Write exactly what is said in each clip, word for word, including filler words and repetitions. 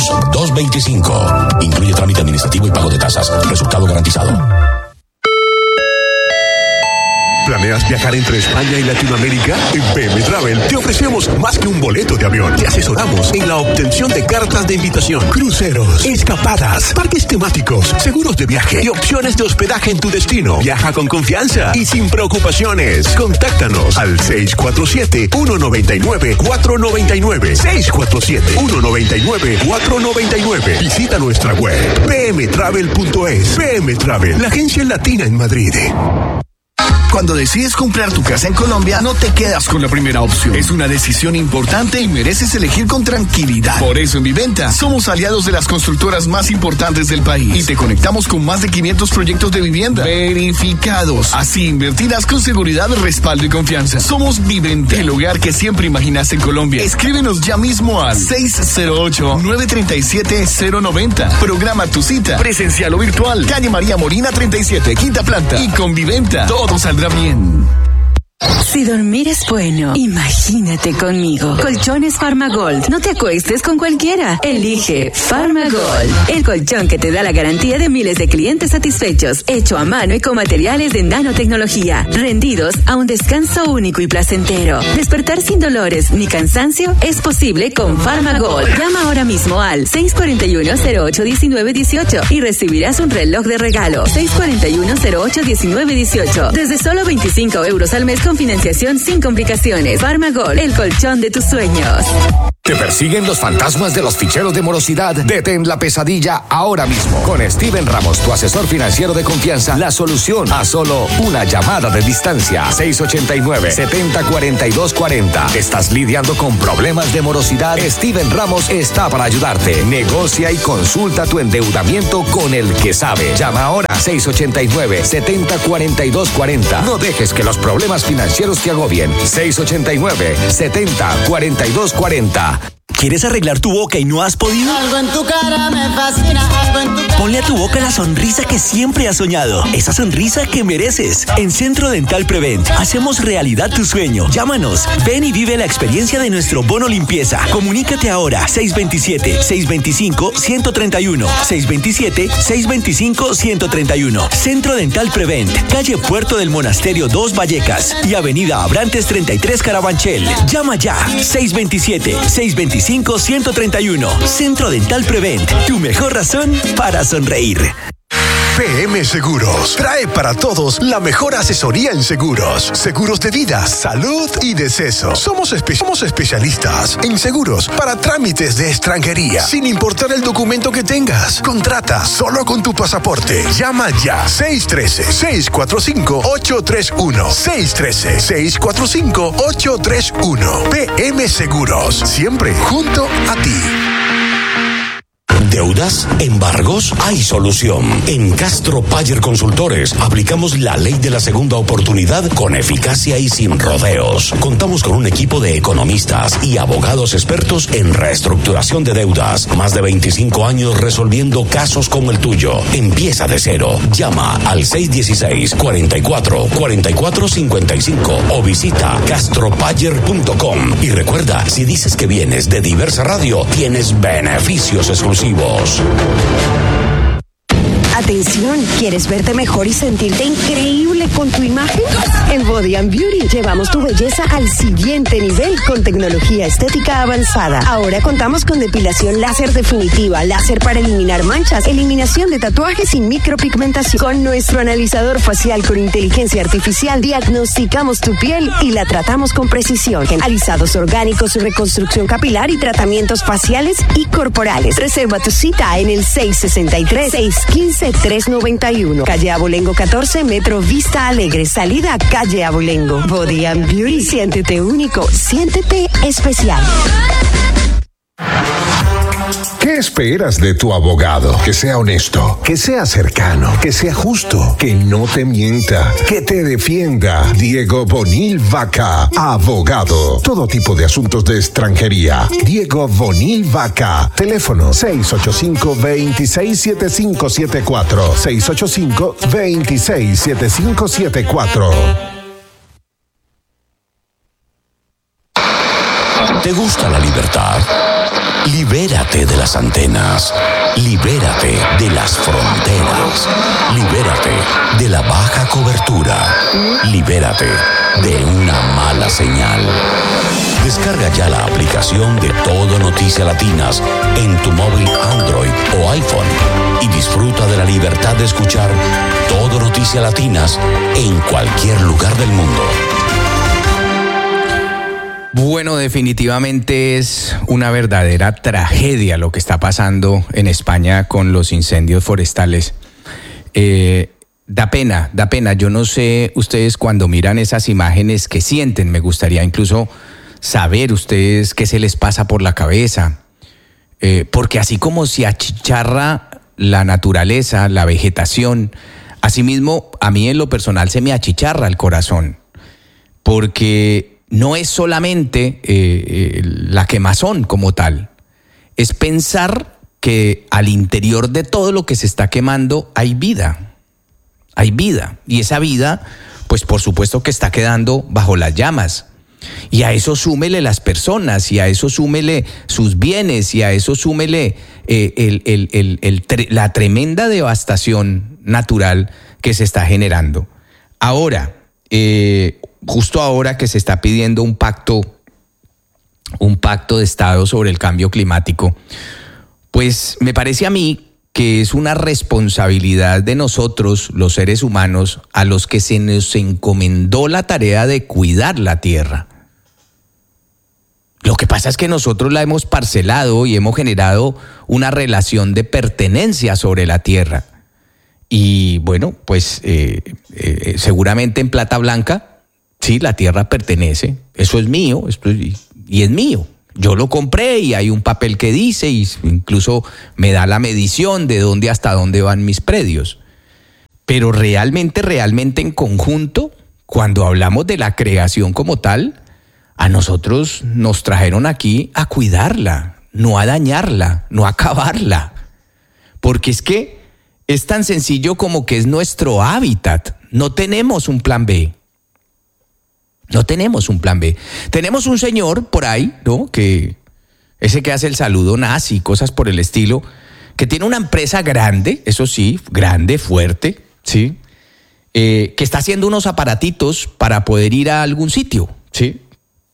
dos dos veinticinco. Incluye trámite administrativo y pago de tasas. Resultado garantizado. ¿Planeas viajar entre España y Latinoamérica? En P M Travel te ofrecemos más que un boleto de avión. Te asesoramos en la obtención de cartas de invitación, cruceros, escapadas, parques temáticos, seguros de viaje y opciones de hospedaje en tu destino. Viaja con confianza y sin preocupaciones. Contáctanos al seis cuatro siete, uno nueve nueve, cuatro nueve nueve. seis cuatro siete, uno nueve nueve, cuatro nueve nueve. Visita nuestra web p m travel punto es. P M Travel, la agencia latina en Madrid. Cuando decides comprar tu casa en Colombia, no te quedas con la primera opción. Es una decisión importante y mereces elegir con tranquilidad. Por eso en Viventa somos aliados de las constructoras más importantes del país y te conectamos con más de quinientos proyectos de vivienda verificados. Así invertirás con seguridad, respaldo y confianza. Somos Viventa, el hogar que siempre imaginas en Colombia. Escríbenos ya mismo al seis cero ocho, nueve tres siete, cero nueve cero. Programa tu cita, presencial o virtual. Calle María Molina treinta y siete, quinta planta. Y con Viventa todo saldrá bien. Si dormir es bueno, imagínate conmigo. Colchones Farmagold. No te acuestes con cualquiera. Elige Farmagold, el colchón que te da la garantía de miles de clientes satisfechos, hecho a mano y con materiales de nanotecnología, rendidos a un descanso único y placentero. Despertar sin dolores ni cansancio es posible con Farmagold. Llama ahora mismo al seis cuatro uno, cero ocho, uno nueve uno ocho y recibirás un reloj de regalo. seis cuatro uno, cero ocho, uno nueve uno ocho. Desde solo veinticinco euros al mes con financiación sin complicaciones. Farmagol, el colchón de tus sueños. ¿Te persiguen los fantasmas de los ficheros de morosidad? Detén la pesadilla ahora mismo. Con Steven Ramos, tu asesor financiero de confianza, la solución a solo una llamada de distancia. seis ocho nueve, siete cero cuatro dos cuatro cero. ¿Estás lidiando con problemas de morosidad? Steven Ramos está para ayudarte. Negocia y consulta tu endeudamiento con el que sabe. Llama ahora seis ocho nueve, siete cero cuatro dos cuatro cero. No dejes que los problemas financieros te agobien. seis ocho nueve, siete cero cuatro dos cuatro cero. ¿Quieres arreglar tu boca y no has podido? Algo en tu cara me fascina, algo en tu cara. Ponle a tu boca la sonrisa que siempre has soñado. Esa sonrisa que mereces. En Centro Dental Prevent hacemos realidad tu sueño. Llámanos. Ven y vive la experiencia de nuestro bono limpieza. Comunícate ahora. seis dos siete, seis dos cinco, uno cero tres uno. seis dos siete, seis dos cinco, uno cero tres uno. Centro Dental Prevent. Calle Puerto del Monasterio dos Vallecas y Avenida Abrantes treinta y tres Carabanchel. Llama ya. seis dos siete, seis dos cinco, uno cero tres uno. Centro Dental Prevent, tu mejor razón para sonreír. P M Seguros trae para todos la mejor asesoría en seguros. Seguros de vida, salud y deceso. Somos, espe- somos especialistas en seguros para trámites de extranjería, sin importar el documento que tengas. Contrata solo con tu pasaporte. Llama ya. seis uno tres, seis cuatro cinco, ocho tres uno. seis uno tres, seis cuatro cinco, ocho tres uno. P M Seguros. Siempre junto a ti. ¿Deudas? ¿Embargos? Hay solución. En Castro Payer Consultores aplicamos la ley de la segunda oportunidad con eficacia y sin rodeos. Contamos con un equipo de economistas y abogados expertos en reestructuración de deudas. Más de veinticinco años resolviendo casos como el tuyo. Empieza de cero. Llama al seis uno seis, cuatro cuatro, cuatro cuatro cinco cinco o visita castropayer punto com. Y recuerda, si dices que vienes de Diversa Radio, tienes beneficios exclusivos. Atención, ¿quieres verte mejor y sentirte increíble con tu imagen? En Body and Beauty llevamos tu belleza al siguiente nivel con tecnología estética avanzada. Ahora contamos con depilación láser definitiva, láser para eliminar manchas, eliminación de tatuajes y micropigmentación. Con nuestro analizador facial con inteligencia artificial diagnosticamos tu piel y la tratamos con precisión. Alisados orgánicos, reconstrucción capilar y tratamientos faciales y corporales. Reserva tu cita en el seis seis tres, seis uno cinco, tres nueve uno. Calle Abolengo catorce, Metro Vista Alegre. Salida Calle Abolengo. Body and Beauty. Siéntete único. Siéntete especial. ¿Qué esperas de tu abogado? Que sea honesto, que sea cercano, que sea justo, que no te mienta, que te defienda. Diego Bonil Vaca, abogado. Todo tipo de asuntos de extranjería. Diego Bonil Vaca. Teléfono seis ocho cinco, dos seis siete cinco siete cuatro. seis ocho cinco, dos seis siete cinco siete cuatro. ¿Te gusta la libertad? Libérate Libérate de las antenas. Libérate de las fronteras. Libérate de la baja cobertura. Libérate de una mala señal. Descarga ya la aplicación de Todo Noticias Latinas en tu móvil Android o iPhone y disfruta de la libertad de escuchar Todo Noticias Latinas en cualquier lugar del mundo. Bueno, definitivamente es una verdadera tragedia lo que está pasando en España con los incendios forestales. Eh, da pena, da pena. Yo no sé ustedes cuando miran esas imágenes qué sienten. Me gustaría incluso saber ustedes qué se les pasa por la cabeza. Eh, porque así como se achicharra la naturaleza, la vegetación, asimismo a mí en lo personal se me achicharra el corazón. Porque no es solamente eh, eh, la quemazón como tal, es pensar que al interior de todo lo que se está quemando hay vida, hay vida, y esa vida, pues por supuesto que está quedando bajo las llamas, y a eso súmele las personas, y a eso súmele sus bienes, y a eso súmele eh, el, el, el, el, el, la tremenda devastación natural que se está generando. Ahora, eh, justo ahora que se está pidiendo un pacto, un pacto de Estado sobre el cambio climático, pues me parece a mí que es una responsabilidad de nosotros, los seres humanos, a los que se nos encomendó la tarea de cuidar la tierra. Lo que pasa es que nosotros la hemos parcelado y hemos generado una relación de pertenencia sobre la tierra. Y bueno, pues eh, eh, seguramente en plata blanca, sí, la tierra pertenece, eso es mío, esto es, y es mío. Yo lo compré y hay un papel que dice, y incluso me da la medición de dónde hasta dónde van mis predios. Pero realmente, realmente en conjunto, cuando hablamos de la creación como tal, a nosotros nos trajeron aquí a cuidarla, no a dañarla, no a acabarla. Porque es que es tan sencillo como que es nuestro hábitat, no tenemos un plan B. No tenemos un plan B. Tenemos un señor por ahí, ¿no? Que ese que hace el saludo nazi, cosas por el estilo, que tiene una empresa grande, eso sí, grande, fuerte, ¿sí? Eh, que está haciendo unos aparatitos para poder ir a algún sitio, ¿sí?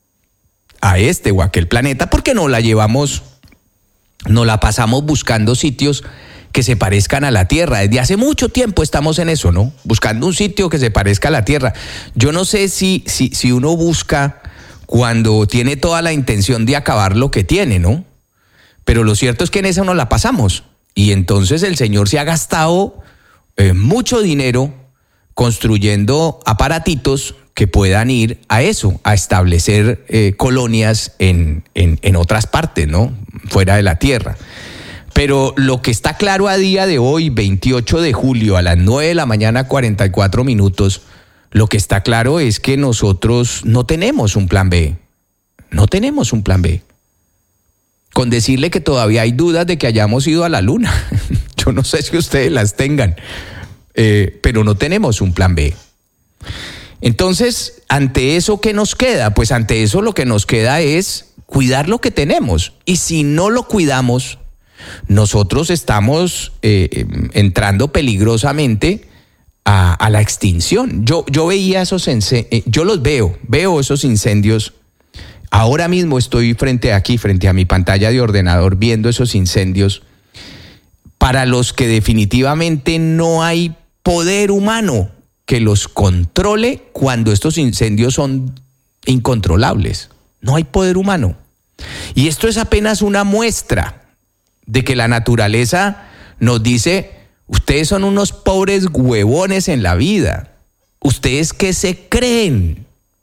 A este o a aquel planeta, porque no la llevamos, no la pasamos buscando sitios que se parezcan a la Tierra. Desde hace mucho tiempo estamos en eso, ¿no? Buscando un sitio que se parezca a la Tierra. Yo no sé si, si, si uno busca cuando tiene toda la intención de acabar lo que tiene, ¿no? Pero lo cierto es que en eso no la pasamos. Y entonces el señor se ha gastado eh, mucho dinero construyendo aparatitos que puedan ir a eso, a establecer eh, colonias en, en, en otras partes, ¿no? Fuera de la Tierra. Pero lo que está claro a día de hoy, veintiocho de julio, a las nueve de la mañana, cuarenta y cuatro minutos, lo que está claro es que nosotros no tenemos un plan B. No tenemos un plan B. Con decirle que todavía hay dudas de que hayamos ido a la luna. Yo no sé si ustedes las tengan, eh, pero no tenemos un plan B. Entonces, ante eso, ¿qué nos queda? Pues ante eso lo que nos queda es cuidar lo que tenemos. Y si no lo cuidamos, nosotros estamos eh, entrando peligrosamente a, a la extinción. Yo, yo veía esos, eh, yo los veo, veo esos incendios. Ahora mismo estoy frente a aquí, frente a mi pantalla de ordenador, viendo esos incendios para los que definitivamente no hay poder humano que los controle cuando estos incendios son incontrolables. No hay poder humano. Y esto es apenas una muestra de que la naturaleza nos dice, ustedes son unos pobres huevones en la vida. ¿Ustedes qué se creen?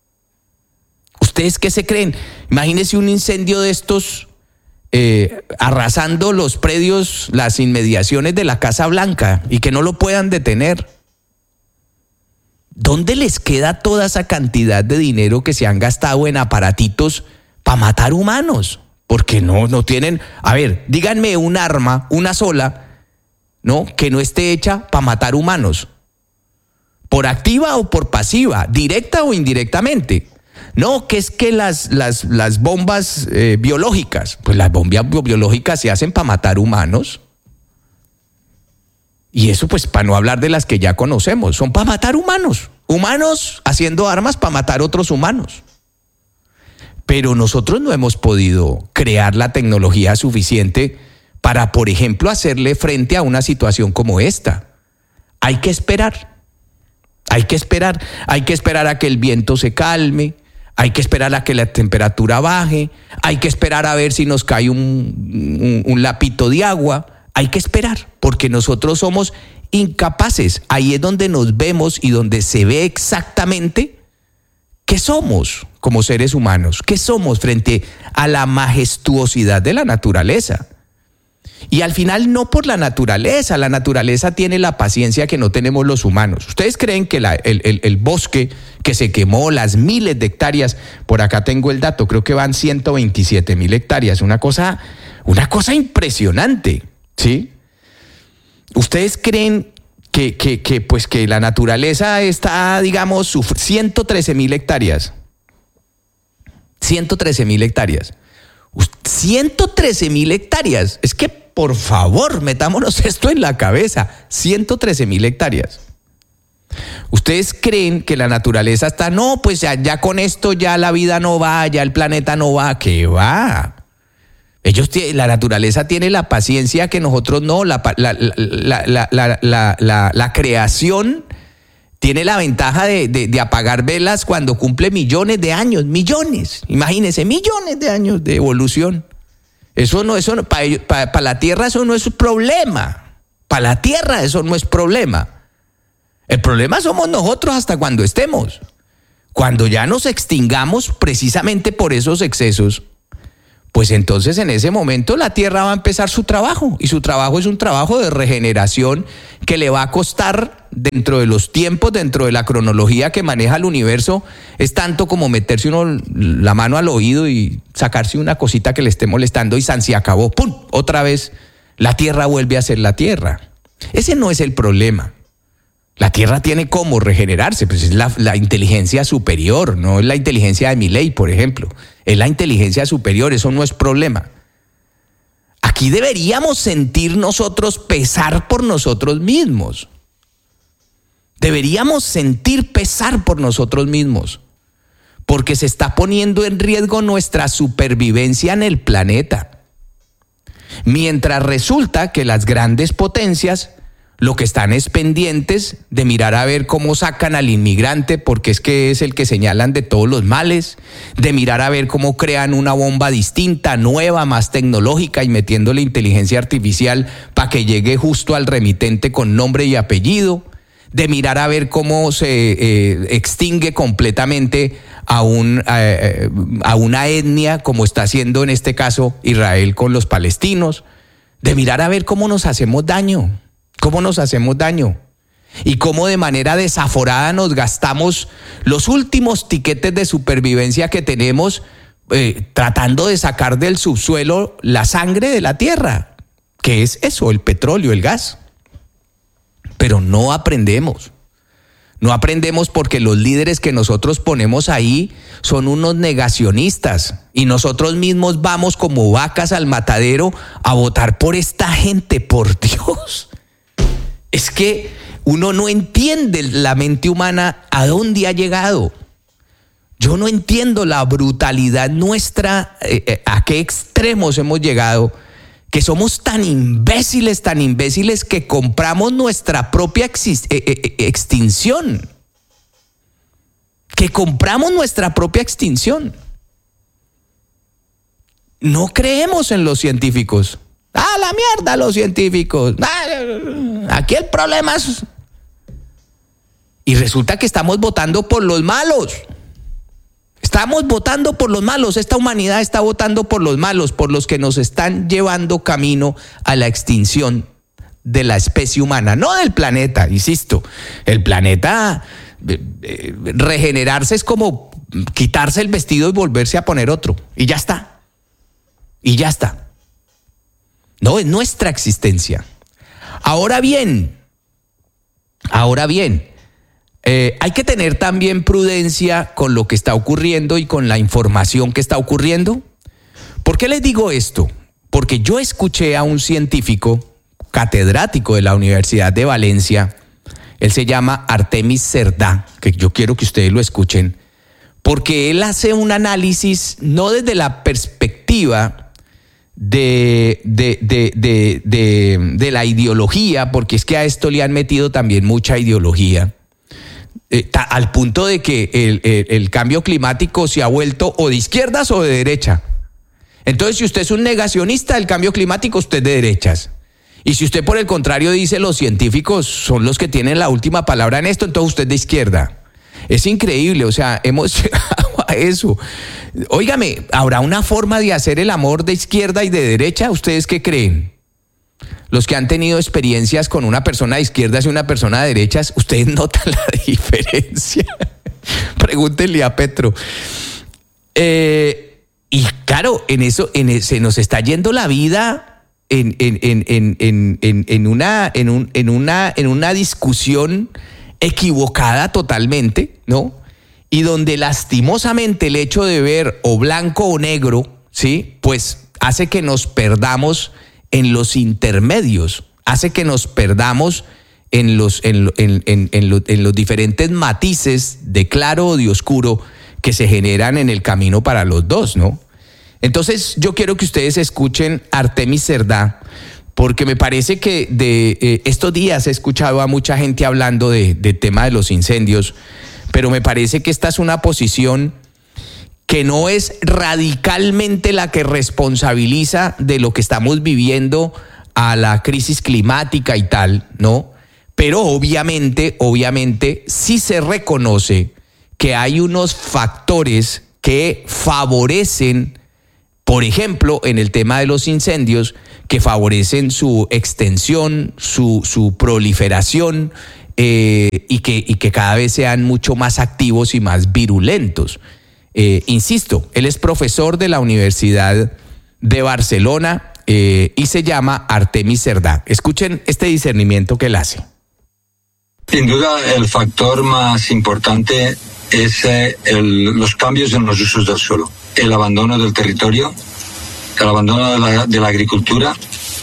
¿Ustedes qué se creen? Imagínense un incendio de estos eh, arrasando los predios, las inmediaciones de la Casa Blanca y que no lo puedan detener. ¿Dónde les queda toda esa cantidad de dinero que se han gastado en aparatitos para matar humanos? Porque no, no tienen, a ver, díganme un arma, una sola, ¿no? Que no esté hecha para matar humanos. Por activa o por pasiva, directa o indirectamente. No, que es que las, las, las bombas eh, biológicas, pues las bombas biológicas se hacen para matar humanos. Y eso pues para no hablar de las que ya conocemos, son para matar humanos. Humanos haciendo armas para matar otros humanos. Pero nosotros no hemos podido crear la tecnología suficiente para, por ejemplo, hacerle frente a una situación como esta. Hay que esperar. Hay que esperar. Hay que esperar a que el viento se calme. Hay que esperar a que la temperatura baje. Hay que esperar a ver si nos cae un, un, un lapito de agua. Hay que esperar, porque nosotros somos incapaces. Ahí es donde nos vemos y donde se ve exactamente qué somos como seres humanos, qué somos frente a la majestuosidad de la naturaleza. Y al final no por la naturaleza, la naturaleza tiene la paciencia que no tenemos los humanos. ¿Ustedes creen que la, el, el, el bosque que se quemó, las miles de hectáreas, por acá tengo el dato, creo que van ciento veintisiete mil hectáreas, una cosa, una cosa impresionante, ¿sí? ¿Ustedes creen que, que, que, pues que la naturaleza está, digamos, ciento trece mil hectáreas? ciento trece mil hectáreas. ciento trece mil hectáreas. Es que, por favor, metámonos esto en la cabeza. ciento trece mil hectáreas. ¿Ustedes creen que la naturaleza está, no, pues ya, ya con esto ya la vida no va, ya el planeta no va? ¿Qué va? Ellos, la naturaleza tiene la paciencia que nosotros no. La, la, la, la, la, la, la, la creación tiene la ventaja de, de, de apagar velas cuando cumple millones de años, millones, imagínense, millones de años de evolución. Eso no, eso no, para pa, pa la Tierra eso no es un problema. Para la Tierra eso no es problema. El problema somos nosotros hasta cuando estemos. Cuando ya nos extingamos precisamente por esos excesos, pues entonces en ese momento la Tierra va a empezar su trabajo, y su trabajo es un trabajo de regeneración que le va a costar, dentro de los tiempos, dentro de la cronología que maneja el universo, es tanto como meterse uno la mano al oído y sacarse una cosita que le esté molestando y san, se acabó, ¡pum! Otra vez la Tierra vuelve a ser la Tierra. Ese no es el problema. La Tierra tiene cómo regenerarse, pues es la, la inteligencia superior, no es la inteligencia de Milei, por ejemplo. Es la inteligencia superior, eso no es problema. Aquí deberíamos sentir nosotros pesar por nosotros mismos. Deberíamos sentir pesar por nosotros mismos, porque se está poniendo en riesgo nuestra supervivencia en el planeta. Mientras resulta que las grandes potencias lo que están es pendientes de mirar a ver cómo sacan al inmigrante, porque es que es el que señalan de todos los males, de mirar a ver cómo crean una bomba distinta, nueva, más tecnológica, y metiéndole inteligencia artificial para que llegue justo al remitente con nombre y apellido, de mirar a ver cómo se eh, extingue completamente a, un, eh, a una etnia, como está haciendo en este caso Israel con los palestinos, de mirar a ver cómo nos hacemos daño. ¿Cómo nos hacemos daño? Y cómo de manera desaforada nos gastamos los últimos tiquetes de supervivencia que tenemos eh, tratando de sacar del subsuelo la sangre de la tierra, que es eso, el petróleo, el gas. Pero no aprendemos. No aprendemos porque los líderes que nosotros ponemos ahí son unos negacionistas, y nosotros mismos vamos como vacas al matadero a votar por esta gente, por Dios. Es que uno no entiende la mente humana a dónde ha llegado. Yo no entiendo la brutalidad nuestra, eh, a qué extremos hemos llegado, que somos tan imbéciles, tan imbéciles que compramos nuestra propia exis- eh, eh, extinción. Que compramos nuestra propia extinción. No creemos en los científicos. ¡Ah, la mierda los científicos! Aquí el problema es... Y resulta que estamos votando por los malos. Estamos votando por los malos. Esta humanidad está votando por los malos, por los que nos están llevando camino a la extinción de la especie humana, no del planeta, insisto. El planeta, eh, eh, regenerarse es como quitarse el vestido y volverse a poner otro. Y ya está. Y ya está. No, es nuestra existencia. Ahora bien, ahora bien, Eh, hay que tener también prudencia con lo que está ocurriendo y con la información que está ocurriendo. ¿Por qué les digo esto? Porque yo escuché a un científico catedrático de la Universidad de Valencia, él se llama Artemis Cerdá, que yo quiero que ustedes lo escuchen, porque él hace un análisis no desde la perspectiva de, de, de, de, de, de la ideología, porque es que a esto le han metido también mucha ideología, eh, ta, al punto de que el, el, el cambio climático se ha vuelto o de izquierdas o de derecha. Entonces, si usted es un negacionista del cambio climático, usted es de derechas. Y si usted, por el contrario, dice los científicos son los que tienen la última palabra en esto, entonces usted es de izquierda. Es increíble, o sea, hemos llegado a eso. Óigame, ¿habrá una forma de hacer el amor de izquierda y de derecha? ¿Ustedes qué creen? Los que han tenido experiencias con una persona de izquierdas y una persona de derechas, ¿ustedes notan la diferencia? Pregúntenle a Petro. Eh... Y claro, en eso en, se nos está yendo la vida en, en, en, en, en, en, una, en, un, en, una, en una discusión equivocada totalmente, ¿no? Y donde lastimosamente el hecho de ver o blanco o negro, ¿sí? Pues hace que nos perdamos en los intermedios, hace que nos perdamos en los, en, en, en, en, lo, en los diferentes matices de claro o de oscuro que se generan en el camino para los dos, ¿no? Entonces yo quiero que ustedes escuchen a Artemis Cerdá, porque me parece que de eh, estos días he escuchado a mucha gente hablando de, de tema de los incendios, pero me parece que esta es una posición que no es radicalmente la que responsabiliza de lo que estamos viviendo a la crisis climática y tal, ¿no? Pero obviamente, obviamente sí se reconoce que hay unos factores que favorecen, por ejemplo, en el tema de los incendios, que favorecen su extensión, su, su proliferación eh, y, que, y que cada vez sean mucho más activos y más virulentos. Eh, insisto, él es profesor de la Universidad de Barcelona eh, y se llama Artemis Cerdá. Escuchen este discernimiento que él hace. Sin duda, el factor más importante es eh, el, los cambios en los usos del suelo, el abandono del territorio, el abandono de la, de la agricultura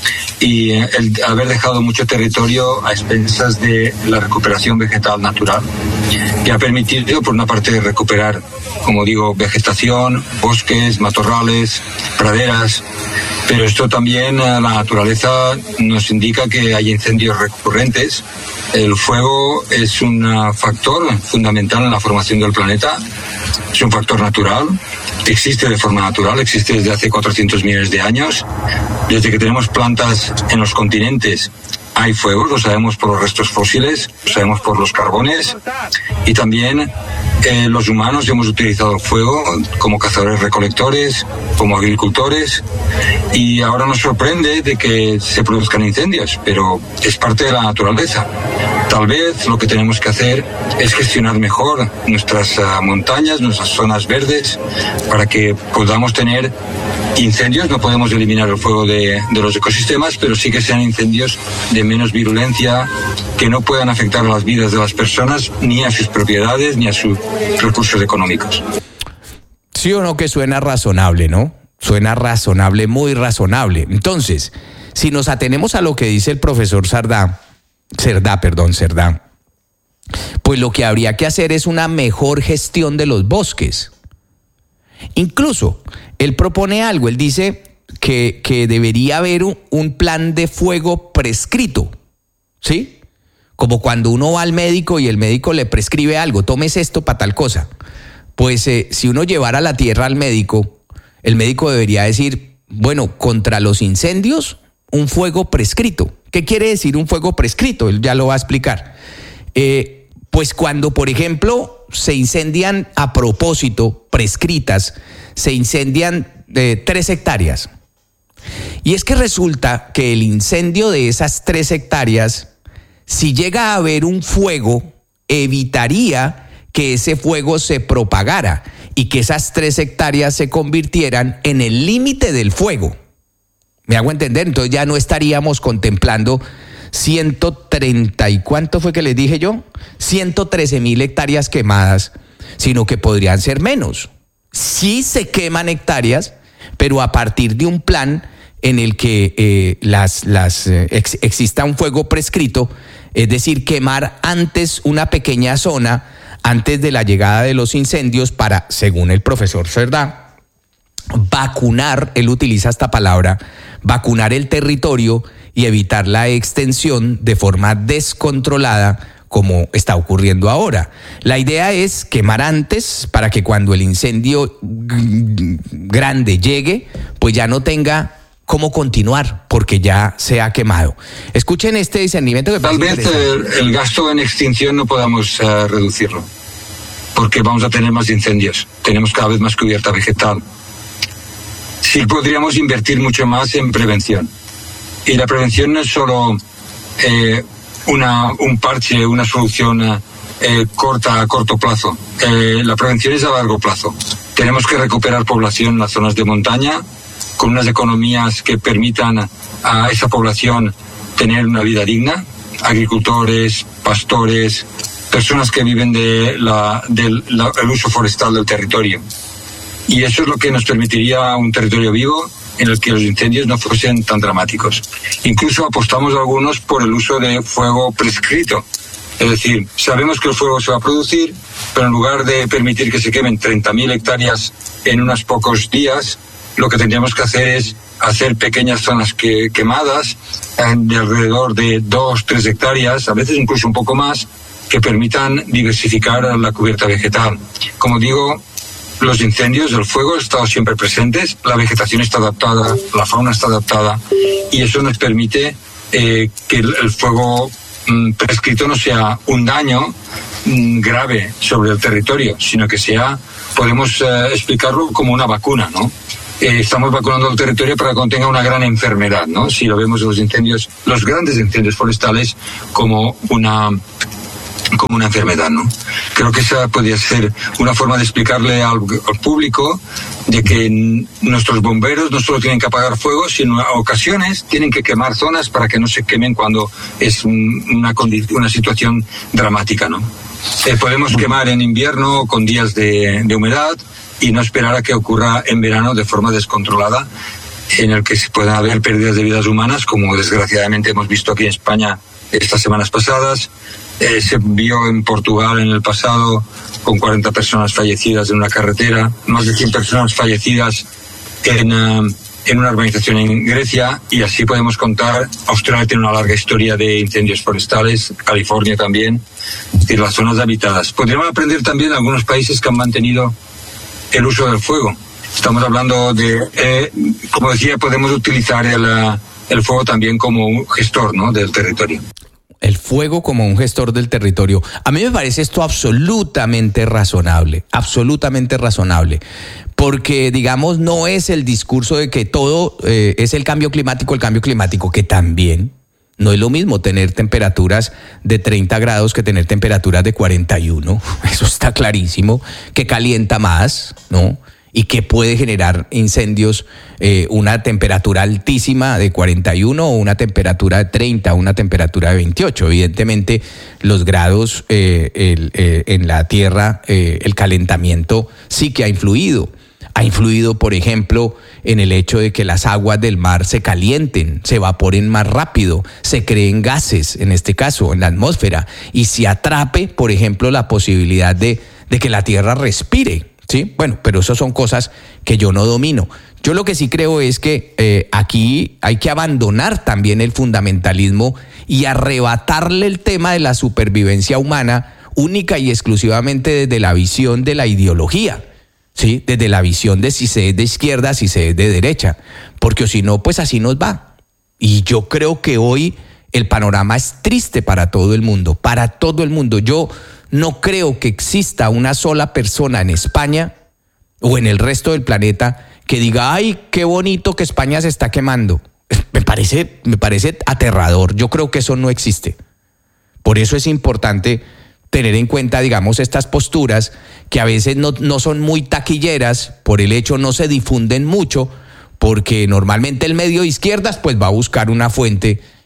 y eh, el haber dejado mucho territorio a expensas de la recuperación vegetal natural, que ha permitido, por una parte, recuperar, como digo, vegetación, bosques, matorrales, praderas, pero esto también, la naturaleza nos indica que hay incendios recurrentes. El fuego es un factor fundamental en la formación del planeta, es un factor natural, existe de forma natural, existe desde hace cuatrocientos millones de años. Desde que tenemos plantas en los continentes hay fuego, lo sabemos por los restos fósiles, lo sabemos por los carbones, y también eh, los humanos hemos utilizado el fuego como cazadores-recolectores, como agricultores, y ahora nos sorprende de que se produzcan incendios, pero es parte de la naturaleza. Tal vez lo que tenemos que hacer es gestionar mejor nuestras uh, montañas, nuestras zonas verdes, para que podamos tener incendios. No podemos eliminar el fuego de, de los ecosistemas, pero sí que sean incendios de menos virulencia, que no puedan afectar a las vidas de las personas, ni a sus propiedades, ni a sus recursos económicos. Sí o no que suena razonable, ¿no? Suena razonable, muy razonable. Entonces, si nos atenemos a lo que dice el profesor Cerdá, Cerdá, perdón, Cerdá, pues lo que habría que hacer es una mejor gestión de los bosques. Incluso, él propone algo, él dice que, que debería haber un, un plan de fuego prescrito, ¿sí? Como cuando uno va al médico y el médico le prescribe algo, tomes esto para tal cosa. Pues eh, si uno llevara la tierra al médico, el médico debería decir, bueno, contra los incendios, un fuego prescrito. ¿Qué quiere decir un fuego prescrito? Él ya lo va a explicar. Eh, pues cuando, por ejemplo, se incendian a propósito, prescritas, se incendian eh, tres hectáreas. Y es que resulta que el incendio de esas tres hectáreas, si llega a haber un fuego, evitaría que ese fuego se propagara y que esas tres hectáreas se convirtieran en el límite del fuego. ¿Me hago entender? Entonces ya no estaríamos contemplando ciento treinta y cuánto fue que les dije yo, ciento trece mil hectáreas quemadas, sino que podrían ser menos. Sí se queman hectáreas, pero a partir de un plan en el que eh, las, las, eh, ex, exista un fuego prescrito, es decir, quemar antes una pequeña zona, antes de la llegada de los incendios, para, según el profesor Cerdá, vacunar, él utiliza esta palabra, vacunar el territorio y evitar la extensión de forma descontrolada, como está ocurriendo ahora. La idea es quemar antes para que cuando el incendio grande llegue, pues ya no tenga cómo continuar, porque ya se ha quemado. Escuchen este discernimiento que tal vez el, el gasto en extinción no podamos uh, reducirlo, porque vamos a tener más incendios, tenemos cada vez más cubierta vegetal. Sí podríamos invertir mucho más en prevención, y la prevención no es solo eh, una, un parche, una solución eh, corta a corto plazo. Eh, la prevención es a largo plazo. Tenemos que recuperar población en las zonas de montaña, con unas economías que permitan a esa población tener una vida digna, agricultores, pastores, personas que viven de la, del la, el uso forestal del territorio. Y eso es lo que nos permitiría un territorio vivo en el que los incendios no fuesen tan dramáticos. Incluso apostamos algunos por el uso de fuego prescrito. Es decir, sabemos que el fuego se va a producir, pero en lugar de permitir que se quemen treinta mil hectáreas en unos pocos días, lo que tendríamos que hacer es hacer pequeñas zonas que, quemadas de alrededor de dos, tres hectáreas, a veces incluso un poco más, que permitan diversificar la cubierta vegetal. Como digo, los incendios, el fuego han estado siempre presentes, la vegetación está adaptada, la fauna está adaptada, y eso nos permite eh, que el, el fuego mm, prescrito no sea un daño mm, grave sobre el territorio, sino que sea, podemos eh, explicarlo como una vacuna, ¿no? Eh, estamos vacunando el territorio para que contenga una gran enfermedad, ¿no? Si lo vemos en los incendios, los grandes incendios forestales, como una como una enfermedad, ¿no? Creo que esa podría ser una forma de explicarle al, al público de que n- nuestros bomberos no solo tienen que apagar fuego, sino a ocasiones tienen que quemar zonas para que no se quemen cuando es un, una, condi- una situación dramática, ¿no? Eh, podemos quemar en invierno con días de, de humedad y no esperar a que ocurra en verano de forma descontrolada, en el que se puedan haber pérdidas de vidas humanas, como desgraciadamente hemos visto aquí en España estas semanas pasadas. Eh, se vio en Portugal en el pasado con cuarenta personas fallecidas en una carretera, más de cien personas fallecidas en, uh, en una urbanización en Grecia, y así podemos contar. Australia tiene una larga historia de incendios forestales, California también, es decir, las zonas habitadas. Podríamos aprender también de algunos países que han mantenido el uso del fuego. Estamos hablando de, eh, como decía, podemos utilizar el, uh, el fuego también como un gestor, ¿no?, del territorio. El fuego como un gestor del territorio. A mí me parece esto absolutamente razonable, absolutamente razonable, porque, digamos, no es el discurso de que todo eh, es el cambio climático, el cambio climático, que también no es lo mismo tener temperaturas de treinta grados que tener temperaturas de cuarenta y uno, eso está clarísimo, que calienta más, ¿no? Y que puede generar incendios, eh, una temperatura altísima de cuarenta y uno o una temperatura de treinta, una temperatura de veintiocho. Evidentemente, los grados eh, el, eh, en la Tierra, eh, el calentamiento sí que ha influido. Ha influido, por ejemplo, en el hecho de que las aguas del mar se calienten, se evaporen más rápido, se creen gases, en este caso, en la atmósfera, y se atrape, por ejemplo, la posibilidad de, de que la Tierra respire. Sí, bueno, pero eso son cosas que yo no domino. Yo lo que sí creo es que eh, aquí hay que abandonar también el fundamentalismo y arrebatarle el tema de la supervivencia humana única y exclusivamente desde la visión de la ideología, ¿sí? Desde la visión de si se es de izquierda, si se es de derecha, porque si no, pues así nos va. Y yo creo que hoy el panorama es triste para todo el mundo, para todo el mundo. Yo no creo que exista una sola persona en España o en el resto del planeta que diga, ay, qué bonito que España se está quemando. Me parece, me parece aterrador. Yo creo que eso no existe. Por eso es importante tener en cuenta, digamos, estas posturas que a veces no, no son muy taquilleras, por el hecho no se difunden mucho, porque normalmente el medio de izquierdas pues va a buscar una fuente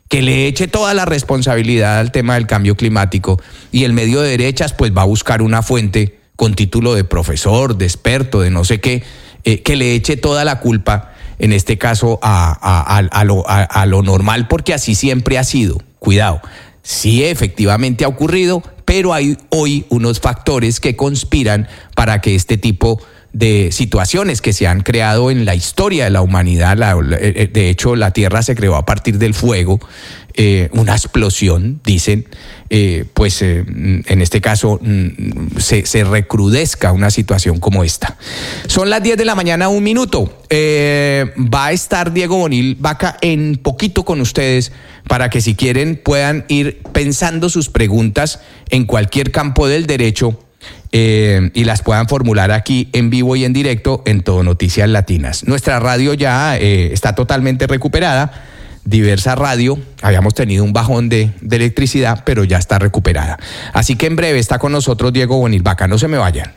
que le eche toda la responsabilidad al tema del cambio climático, y el medio de derechas pues va a buscar una fuente con título de profesor, de experto, de no sé qué, eh, que le eche toda la culpa, en este caso, a, a, a, a, lo, a, a lo normal, porque así siempre ha sido. Cuidado, sí efectivamente ha ocurrido, pero hay hoy unos factores que conspiran para que este tipo de situaciones que se han creado en la historia de la humanidad, la, de hecho la Tierra se creó a partir del fuego, eh, una explosión, dicen, eh, pues eh, en este caso se, se recrudezca una situación como esta. Son las diez de la mañana, un minuto. Eh, va a estar Diego Bonil Vaca en poquito con ustedes para que si quieren puedan ir pensando sus preguntas en cualquier campo del derecho, Eh, y las puedan formular aquí en vivo y en directo en Todo Noticias Latinas. Nuestra radio ya eh, está totalmente recuperada. Diversa Radio, habíamos tenido un bajón de, de electricidad, pero ya está recuperada. Así que en breve está con nosotros Diego Bonil Vaca. No se me vayan.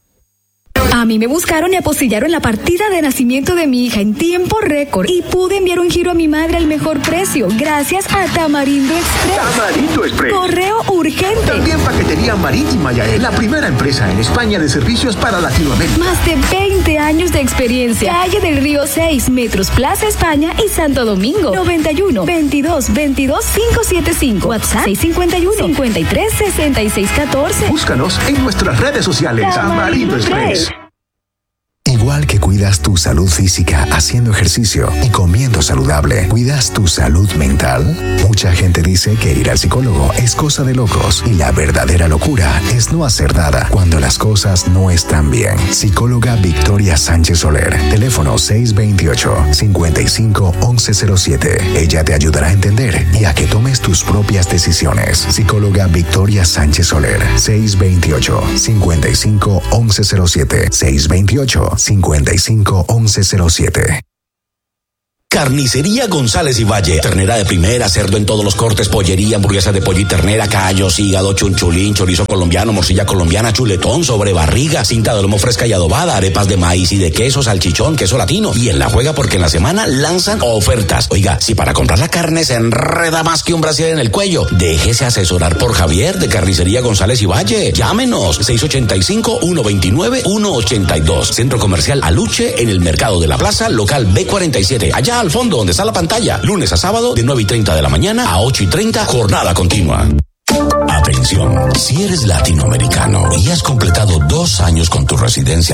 A mí me buscaron y apostillaron la partida de nacimiento de mi hija en tiempo récord y pude enviar un giro a mi madre al mejor precio gracias a Tamarindo Express. Tamarindo Express. Correo urgente. También paquetería marítima Yael, la primera empresa en España de servicios para Latinoamérica. Más de veinte años de experiencia. Calle del Río seis, Metros Plaza España y Santo Domingo. noventa y uno, veintidós, veintidós, quinientos setenta y cinco. WhatsApp seis cincuenta y uno, cincuenta y tres, sesenta y seis, catorce. Búscanos en nuestras redes sociales. Tamarindo Express. Igual que cuidas tu salud física haciendo ejercicio y comiendo saludable, ¿cuidas tu salud mental? Mucha gente dice que ir al psicólogo es cosa de locos y la verdadera locura es no hacer nada cuando las cosas no están bien. Psicóloga Victoria Sánchez Soler, teléfono seis dos ocho, cinco cinco, once cero siete. Ella te ayudará a entender y a que tomes tus propias decisiones. Psicóloga Victoria Sánchez Soler, seis dos ocho, cinco cinco, once cero siete, seis dos ocho, cincuenta y cinco, once cero siete. Carnicería González y Valle. Ternera de primera, cerdo en todos los cortes, pollería, hamburguesa de pollo y ternera, callos, hígado, chunchulín, chorizo colombiano, morcilla colombiana, chuletón, sobrebarriga, cinta de lomo fresca y adobada, arepas de maíz y de queso, salchichón, queso latino. Y en la juega porque en la semana lanzan ofertas. Oiga, si para comprar la carne se enreda más que un brasier en el cuello, déjese asesorar por Javier de Carnicería González y Valle. Llámenos seis ocho cinco, uno dos nueve, uno ocho dos. Centro Comercial Aluche en el Mercado de la Plaza, local B cuarenta y siete. Allá al fondo donde está la pantalla, lunes a sábado de nueve y treinta de la mañana a ocho y treinta, jornada continua. Atención, si eres latinoamericano y has completado dos años con tu residencia